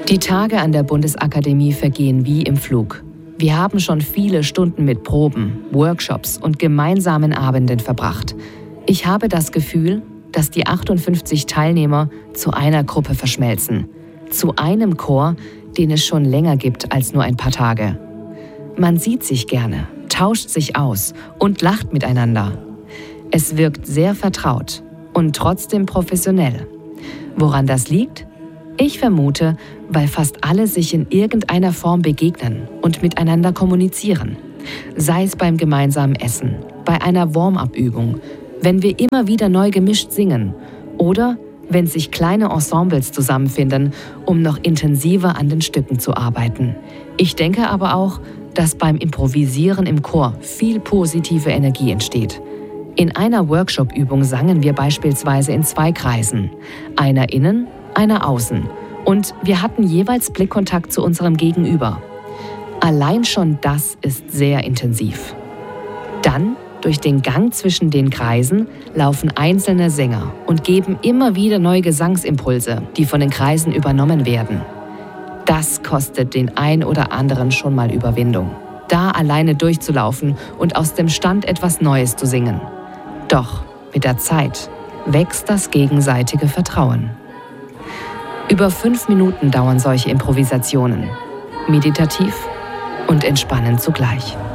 Die Tage an der Bundesakademie vergehen wie im Flug. Wir haben schon viele Stunden mit Proben, Workshops und gemeinsamen Abenden verbracht. Ich habe das Gefühl, dass die 58 Teilnehmer zu einer Gruppe verschmelzen. Zu einem Chor, den es schon länger gibt als nur ein paar Tage. Man sieht sich gerne, tauscht sich aus und lacht miteinander. Es wirkt sehr vertraut und trotzdem professionell. Woran das liegt? Ich vermute, weil fast alle sich in irgendeiner Form begegnen und miteinander kommunizieren. Sei es beim gemeinsamen Essen, bei einer Warm-up-Übung, wenn wir immer wieder neu gemischt singen oder wenn sich kleine Ensembles zusammenfinden, um noch intensiver an den Stücken zu arbeiten. Ich denke aber auch, dass beim Improvisieren im Chor viel positive Energie entsteht. In einer Workshop-Übung sangen wir beispielsweise in 2 Kreisen, einer innen, einer außen, und wir hatten jeweils Blickkontakt zu unserem Gegenüber. Allein schon das ist sehr intensiv. Dann, durch den Gang zwischen den Kreisen, laufen einzelne Sänger und geben immer wieder neue Gesangsimpulse, die von den Kreisen übernommen werden. Das kostet den ein oder anderen schon mal Überwindung, da alleine durchzulaufen und aus dem Stand etwas Neues zu singen. Doch mit der Zeit wächst das gegenseitige Vertrauen. Über 5 Minuten dauern solche Improvisationen. Meditativ und entspannend zugleich.